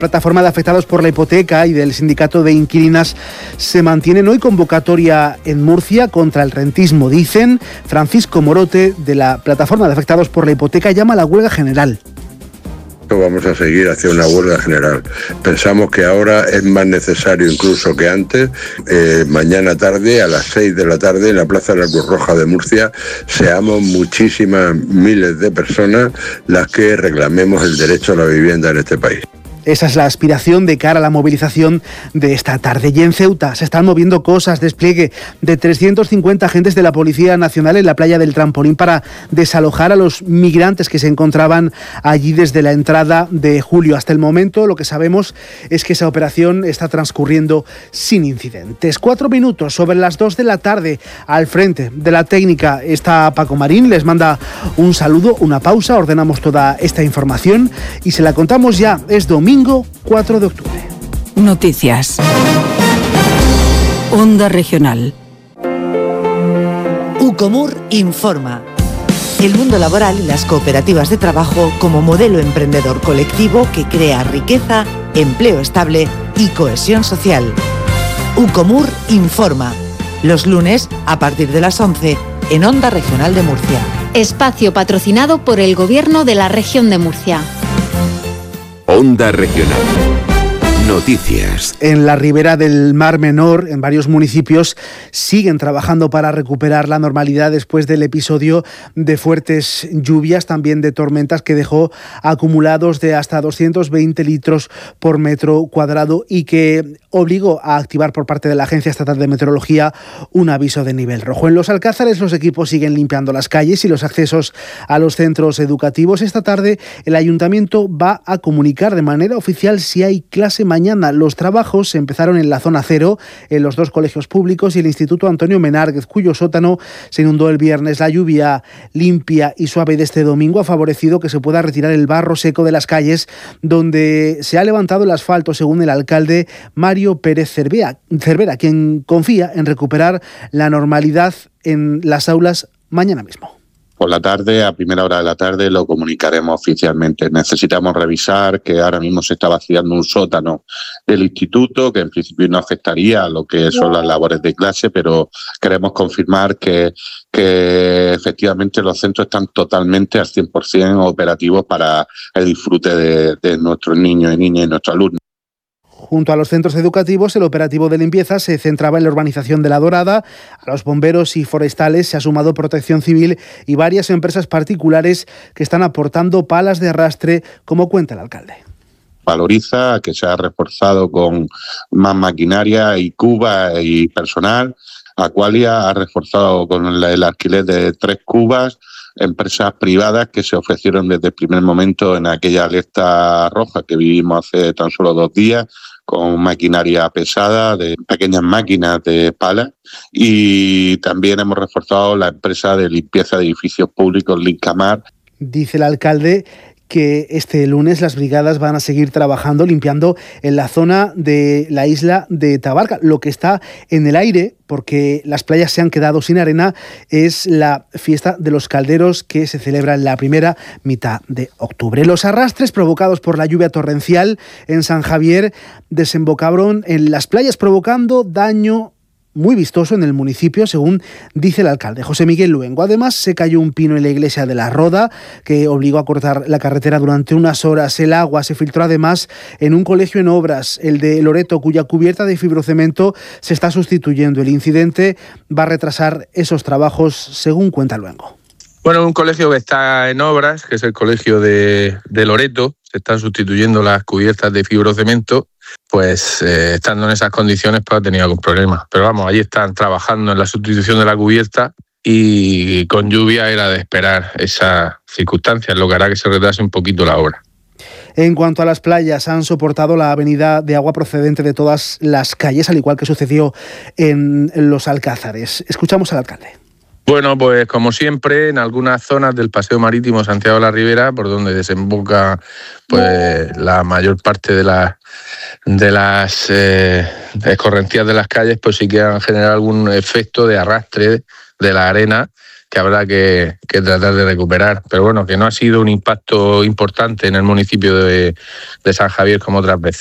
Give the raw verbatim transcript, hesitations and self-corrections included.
Plataforma de afectados por la hipoteca y del sindicato de inquilinas se mantienen hoy convocatoria en Murcia contra el rentismo, dicen. Francisco Morote, de la Plataforma de afectados por la hipoteca, llama a la huelga general. Vamos a seguir hacia una huelga general. Pensamos que ahora es más necesario incluso que antes. Eh, mañana tarde, a las seis de la tarde, en la Plaza de la Cruz Roja de Murcia, seamos muchísimas miles de personas las que reclamemos el derecho a la vivienda en este país. Esa es la aspiración de cara a la movilización de esta tarde. Y en Ceuta se están moviendo cosas, despliegue de trescientos cincuenta agentes de la Policía Nacional en la playa del Trampolín para desalojar a los migrantes que se encontraban allí desde la entrada de julio. Hasta el momento lo que sabemos es que esa operación está transcurriendo sin incidentes. Cuatro minutos sobre las dos de la tarde. Al frente de la técnica está Paco Marín. Les manda un saludo, una pausa. Ordenamos toda esta información y se la contamos ya. Es domingo. Domingo cuatro de octubre. Noticias. Onda Regional. Ucomur informa. El mundo laboral y las cooperativas de trabajo como modelo emprendedor colectivo que crea riqueza, empleo estable y cohesión social. Ucomur informa. Los lunes a partir de las once en Onda Regional de Murcia. Espacio patrocinado por el Gobierno de la Región de Murcia. Onda Regional. Noticias. En la ribera del Mar Menor, en varios municipios, siguen trabajando para recuperar la normalidad después del episodio de fuertes lluvias, también de tormentas, que dejó acumulados de hasta doscientos veinte litros por metro cuadrado y que obligó a activar por parte de la Agencia Estatal de Meteorología un aviso de nivel rojo. En los Alcázares los equipos siguen limpiando las calles y los accesos a los centros educativos. Esta tarde el Ayuntamiento va a comunicar de manera oficial si hay clase mañana. Los trabajos se empezaron en la zona cero, en los dos colegios públicos y el Instituto Antonio Menárguez, cuyo sótano se inundó el viernes. La lluvia limpia y suave de este domingo ha favorecido que se pueda retirar el barro seco de las calles, donde se ha levantado el asfalto, según el alcalde Mario Pérez Cervera, Cervera, quien confía en recuperar la normalidad en las aulas mañana mismo. Por la tarde, a primera hora de la tarde, lo comunicaremos oficialmente. Necesitamos revisar que ahora mismo se está vaciando un sótano del instituto, que en principio no afectaría a lo que son las labores de clase, pero queremos confirmar que, que efectivamente los centros están totalmente al cien por ciento operativos para el disfrute de, de nuestros niños y niñas y nuestros alumnos. Junto a los centros educativos, el operativo de limpieza se centraba en la urbanización de La Dorada. A los bomberos y forestales se ha sumado Protección Civil y varias empresas particulares que están aportando palas de arrastre, como cuenta el alcalde. Valoriza que se ha reforzado con más maquinaria y cubas y personal. Aqualia ha reforzado con el alquiler de tres cubas. Empresas privadas que se ofrecieron desde el primer momento en aquella alerta roja que vivimos hace tan solo dos días, con maquinaria pesada, de pequeñas máquinas de pala, y también hemos reforzado la empresa de limpieza de edificios públicos, Lincamar. Dice el alcalde que este lunes las brigadas van a seguir trabajando, limpiando en la zona de la isla de Tabarca. Lo que está en el aire, porque las playas se han quedado sin arena, es la fiesta de los calderos que se celebra en la primera mitad de octubre. Los arrastres provocados por la lluvia torrencial en San Javier desembocaron en las playas, provocando daño muy vistoso en el municipio, según dice el alcalde José Miguel Luengo. Además, se cayó un pino en la iglesia de La Roda, que obligó a cortar la carretera durante unas horas. El agua se filtró además en un colegio en obras, el de Loreto, cuya cubierta de fibrocemento se está sustituyendo. El incidente va a retrasar esos trabajos, según cuenta Luengo. Bueno, un colegio que está en obras, que es el colegio de, de Loreto, se están sustituyendo las cubiertas de fibrocemento, pues eh, estando en esas condiciones pues ha tenido algún problema. Pero vamos, allí están trabajando en la sustitución de la cubierta y con lluvia era de esperar esas circunstancias, lo que hará que se retrase un poquito la obra. En cuanto a las playas, han soportado la avenida de agua procedente de todas las calles, al igual que sucedió en los Alcázares. Escuchamos al alcalde. Bueno, pues como siempre, en algunas zonas del Paseo Marítimo Santiago de la Ribera, por donde desemboca pues la mayor parte de, la, de las eh, escorrentías de las calles, pues sí que han generado algún efecto de arrastre de la arena que habrá que, que tratar de recuperar. Pero bueno, que no ha sido un impacto importante en el municipio de, de San Javier como otras veces.